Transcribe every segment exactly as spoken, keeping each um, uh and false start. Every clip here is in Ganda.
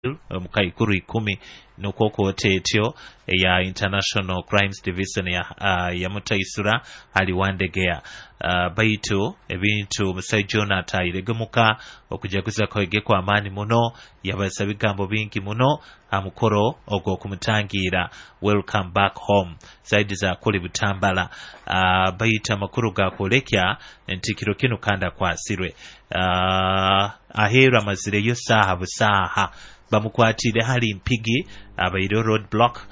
mukaikuru ikumi nukwokwota etyo ya International Crimes Division ya, uh, ya Mutaisura ali Wandegeya uh, baitu ebintu Musai Jonathan iregemuka okujaguza kwege kwa amani muno yabasa bigambo bingi muno amukoro ogwo kumutangira welcome back home zaidi za kuli Butambala uh, baita makuru ga kolekya ntikiro kino kanda kwasirwe uh, ahera mazire yo saha busaha bamukwatire hali mpigi abairo road block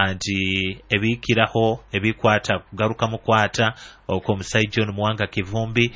anti ebikiraho ebikwata kugaruka mukwata oko Musai John Mwanga Kivumbi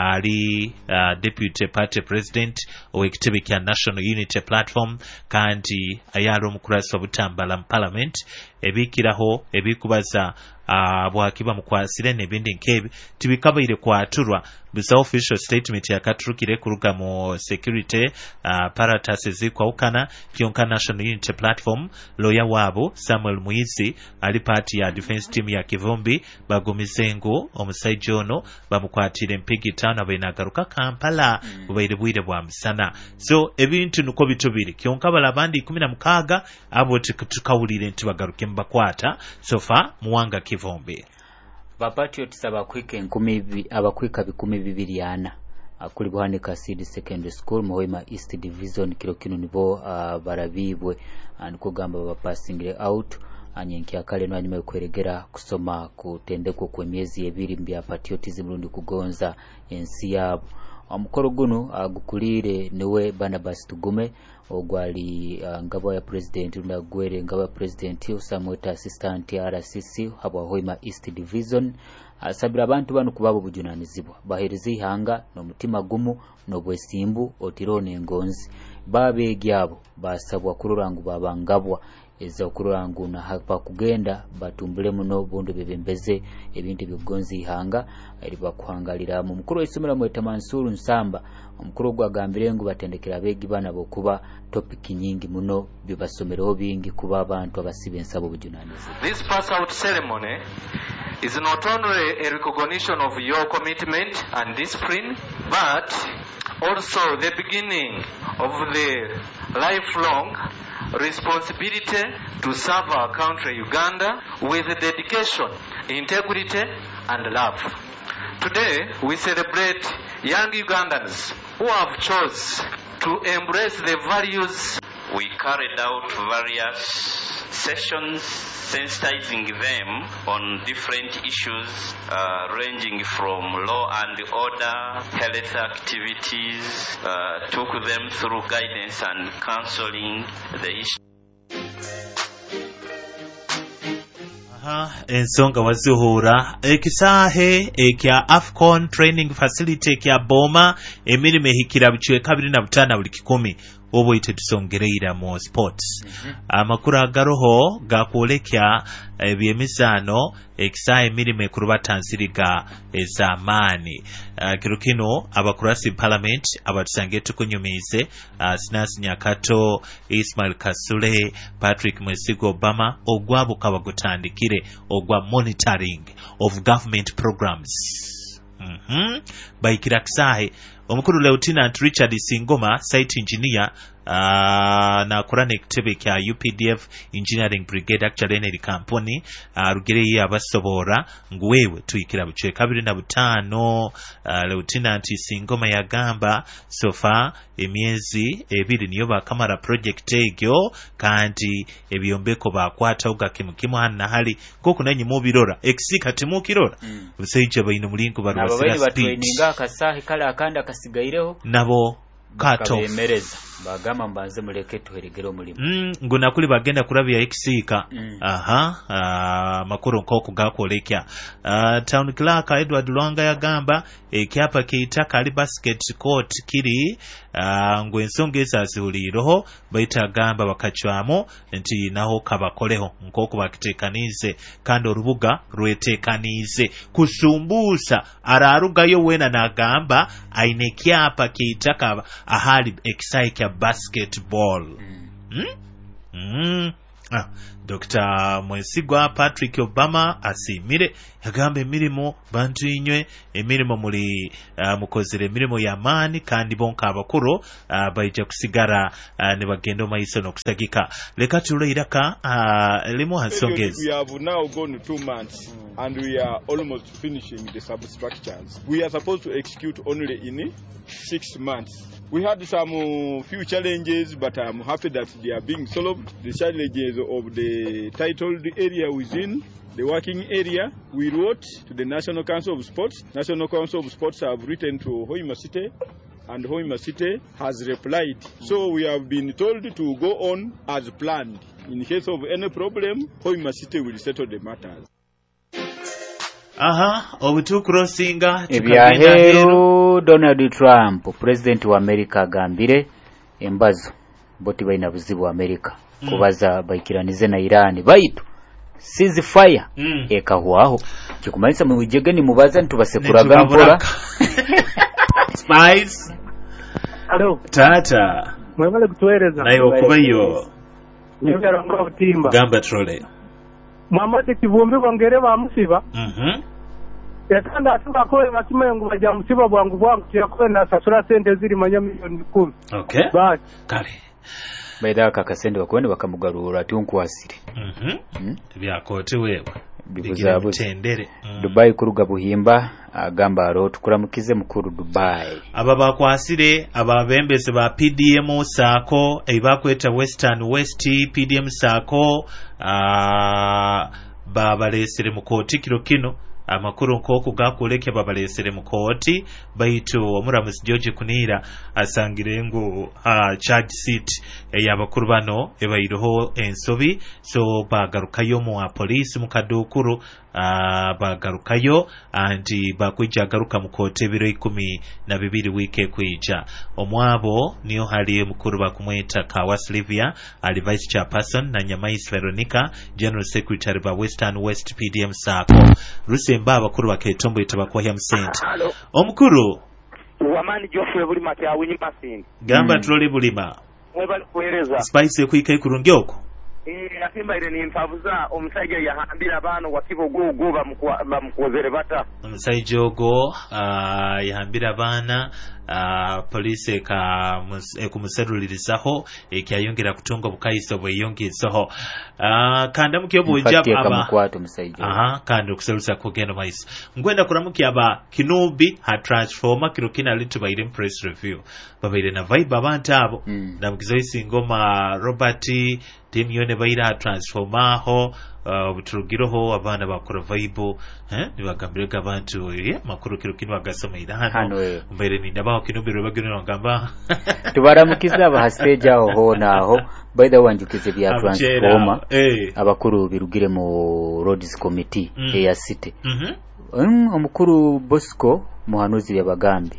ali uh, deputy party president owekitebe kya National Unity Platform kandi ayalo mukurasa Butambala parliament ebikiraho ebikubaza abwakiba uh, mukwasire nebindi nkebi tibikabaire kwaturwa bisa official statement yakaturukire kuruga mu security uh, paratase zikwawukana kyonka National Unity Platform lawyer wabo Samuel Muizi ali party ya defense team ya Kivumbi bagumizengo Musai John bamukwatire mpigi tano abenagaruka Kampala bubaire mm. bwire bwa msana so ebintu nuko bitubiri kyonka balabandi kumi na mukaaga abo tukawulire ntibagaruke mbakwata sofa Muwanga Kivumbi bapatio tisaba kwike nkumi abakwika bikumi bibiri ana akuli Buhane Kasidi Secondary School Muhima East Division kilo kino nibo uh, barabibwe aniko gamba bapasingire out anyenki akale no anyuma kweregera kusoma kutendeko kwa miezi ebiri mbya patio tizimurundi kugonza ensi yabo omukoro guno agukulire niwe Barnabas Tugume ogwali uh, ngabo ya president ndagwere ngabo ya president usamweta assistant ya R C C habo Hoima East Division asabira abantu banu kubabo bujunanizibwa baherizi hanga no mutima gumu no bwesimbu otirone ngonzi babe gyabo basabwa kururangu babangabwa eza kururangu na hapa kugenda batumbule muno bondo bebembeze ebintu bigonzi hanga eri bakuhangalira mu mukuru w'isomero mweta Mansuru Nsamba omukuru gwagambire ngo batendekera begi bana bokuba topic nyingi muno bibasomero bingi kuba abantu abasibe nsabo bujunanize. This pass out ceremony is not only a recognition of your commitment and discipline, but also the beginning of the lifelong responsibility to serve our country Uganda with dedication, integrity and love. Today we celebrate young Ugandans who have chosen to embrace the values. We carried out various sessions sensitizing them on different issues uh, ranging from law and order, health activities, uh, took them through guidance and counseling the issue. Ensonga wazuhura ekisahe ekya Afcon training facility kya Boma emirime hikira bichwe kabiri na butana buli kikumi obo ite tusongereira mu sports mm-hmm. amakuru agaroho gakolekya ebyemizano ekisahe emirime kurubatanziriga ezamani uh, kirukino abakurasi parliament abatusange tukunyumize uh, Sinas Nyakato, Ismail Kasule, Patrick Mwesigo Obama ogwabo kabagutandikire ogwa monitoring of government programs mhm baikira kisahe omukuru Lieutenant Richard Singoma site engineer uh, na kurane kitebe kya U P D F Engineering Brigade actually ne company uh, rugereye abasobora ngwewe tuyikira bucwe kabiri na butano uh, Lieutenant Singoma yagamba sofa emyezi ebiri niyo bakamara project egyo kandi ebyombeko bakwata ugakimukimu hana hali koko nanyi mubirora exika timukirora mm. Buseije bayino mulingo barwasira speech ninga kasahi kala akanda kasigaireho nabo kato bemereza bagama mbanze muleke tuheregero mulimo mm nguna kuli bagenda kurabya exika mm. aha uh, makuru nkoko gakolekya uh, town clerk Edward Lwanga yagamba ekyapa kitaka ali basket court kiri uh, ngwensonge esazuliro baita gamba bakachwamo nti naho kabakoleho nkoko bakitekanize kandi orubuga rwetekanize kusumbusa ararugayo wena nagamba aine kyapa kitaka ahali exike basketball mm. Mm? Mm. Ah, Doctor Mwesigwa Patrick Obama asiimire yagamba emirimu bantu inywe emirimu muli uh, mukozere emirimu y'amaani kandi bonka abakuru uh, baija kusigara uh, ne bagenda omaiso n'okusagika. Leka tuleiraka uh, limu hasongezi. We have now gone two months and we are almost finishing the substructures. We are supposed to execute only in six months. We had some uh, few challenges, but I'm happy that they are being solved. The challenges of the titled area within the working area, we wrote to the National Council of Sports. National Council of Sports have written to Hoima City, and Hoima City has replied. So we have been told to go on as planned. In case of any problem, Hoima City will settle the matters. Aha, obutu crossinga ebyaheru. Donald Trump president wa America agambire embazo boti baina buzibu America mm. kubaza baikiranize na Iran baitu ceasefire mm. ekahwaho kikumanisa mu bijegeni mubaza ntubasekuраga mpora Spice. Hello Tata mwebale kutueleza nayo kubayo nyongera ngo butimba gamba trole Mwamate kivumbi kwangere ba musiba mhm yatanda atuba ko basima ngo bajya musiba bwangu bwangu yakwenda sasura sente ziri manya milioni kumi. Okay Ba kale baida kakasende bakwende bakamugarura ati unkwasire mhm mm. byakote wewe bibuza butendere mm. Dubai kuruga buhimba agamba aro tukuramukize mukuru Dubai aba bakwasire ababembese ba P D M sako ebakweta Western West P D M sako ah babalesere mukoti kiro kino amakuru nkoko gakoleke babalesere mukoti baitu omuramusi George Kunira asangire ngo ha charge seat eyabakuru bano ebayiroho ensobi so bagarukayo mu police mukadukuru uh, bagarukayo anti bakwijja garuka mukote biro ikumi na bibiri wike kwija omwabo niyo hali mukuru bakumweta Kawaslivia ali vice chairperson na Nyamais Veronica general secretary ba Western West P D M sako Rusemba abakuru baketombo itabakwa ya msent omukuru wamani Geoffrey bulima kya winyi passing gamba mm. Troli bulima mwebali kueleza Spice kuika kurungyoko eh asimba ile ni mpavuza omusajja yahambira bano wakibo gugu bamukozere bata omusajja ogo uh, yahambira bana uh, police ka ekumuserulirizaho ekyayongera kutunga bukaiso bweyongezaho uh, kanda mukyoboja aba aha kanda okuseruza kugenda maiso ngwenda kuramuki aba kinubi ha transformer kiro kina litu baire press review babaire na vibe abantu abo mm. ndamukizo isingoma Robert team yone baira transformer ho obuturugiroho uh, abana bakora vibe eh nibagambirega abantu ye makuru kiro kino bagasoma irahano mbere ni ndabaho kinubiro bagino ngamba tubaramukiza abahaspeja ho naho by the wanjukize bya transformer hey. Abakuru birugire mu roads committee mm. ya city mhm mm, omukuru Bosco muhanuzi yabagambi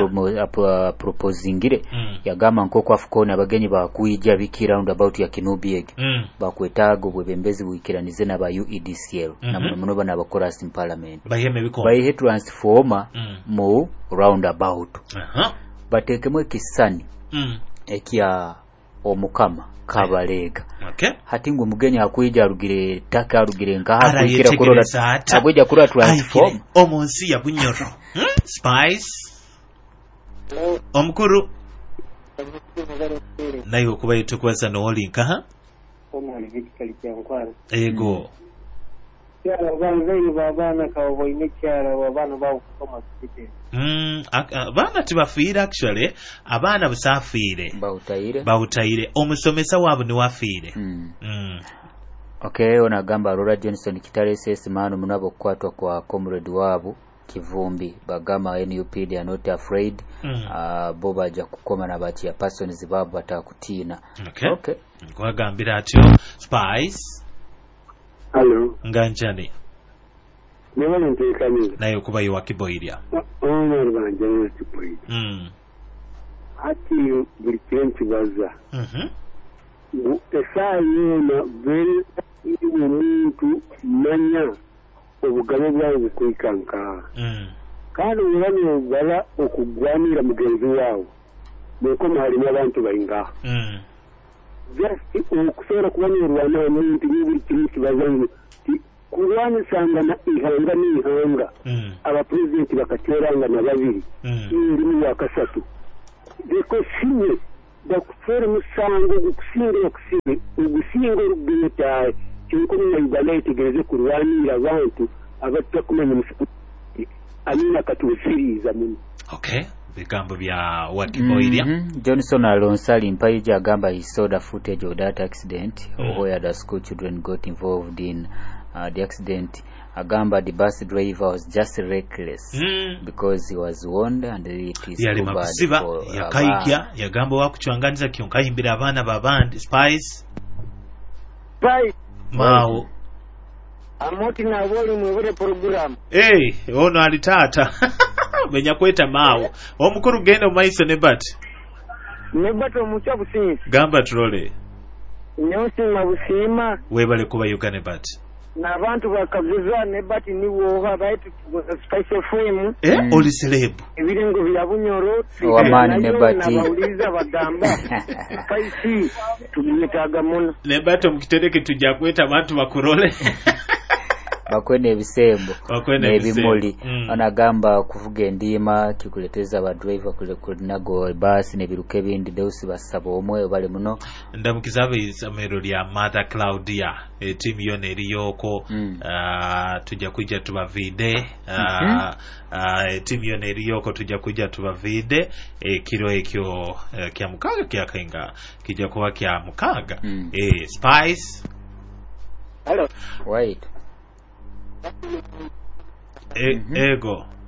a proposingire mm. yagama nkoko afukona abagenyi bakuyija biki round about ya Kinubi mm. bakwetago bwebembezi bwikiranize na ba U E D C L mm -hmm. na muno muno bana bakora sim parliament bayeme biko bayihe transformer mm. mu round about aha uh -huh. batekemwe kisani mm. ekya omukama kabalega okay hatingo mugenya akwijja rugire taka rugire nkaha kwikira kurora agwijja kura transform omunsi ya bunyoro hmm? Spice omukuru nayo kuba yitukwasa no olinka ha omwana vikali kyankwara ego yara banze babana ka boine kyara babana bawo koma kite mm abana tibafira actually abana busafire bautaire bautaire omusomesa wabo ni wafire mm. mm. Okay ona gamba Aurora Johnson kitale sesi mano munabo kwatwa kwa comrade wabo Kivumbi bagama N U P they are not afraid mm. uh, boba aja kukoma na bati ya person zibabu atakutina okay okay kwa gambira atyo Spice hello nganjani newe ntekanye nayo kuba yiwa kiboiria ono rubanje n'kiboiria mm ati buri kintu baza mhm ngo esayina very umuntu manya obugabe bwawe bukwikanka mm kandi urane bala okugwanira mugenzi wawe nuko mahali n'abantu bayinga mm just okusobola kubanyerwana omuntu n'ebuli kimu kibazamu kulwanyisangana ihanga n'ihanga abapulezidenti bakateranga na babiri n'erimu wakasatu bekosinye bakufere musango gukusinga okusinga ogusinga olugeyetaye kyenkumi na uganda yetegereze kulwanira abantu abatakumanya musukuti amina katuusiriiza muno. Okay, bigambo bya Watiboiria. Mm-hmm. Johnson Alonsali Mpaija agamba he saw the footage of that accident mm. where the school children got involved in uh, the accident. Agamba the bus driver was just reckless mm. because he was warned and it is too bad for yakaija yagamba wakuchwanganiza kyonkayimbira abaana babandi spice spice mao amoti na woli mwebule program eh hey, ono alitata menya kweta mao omukuru genda omaiso ne bat ne bat omucha businzi gamba trole nyosi mabusima webale kuba yugane bat n'abantu bakaguza ne bati niwoha baitu spice F M eh mm. oli celebu ebiringo bya bunyoro wamani ne bati nabauliza bagamba spice tubiyetaga muno ne bati omukitereke tujja kweta abantu bakurole bakwene ebisembo n'ebimuli mm. anagamba kuvuga endima kikuleteza aba driver kule kulinago basi nebiruka ebindi deusi basaba omwe bale muno ndamukizabe isamero lya Mother Claudia e team yo neriyoko mm. uh, tujja kujja tubavide uh, mm-hmm. uh, team yo neriyoko tujja kujja tubavide e kiro ekyo uh, kya mukaga kya kainga kijja kuba kya mukaga mm. e spice hello wait E, mm-hmm. ego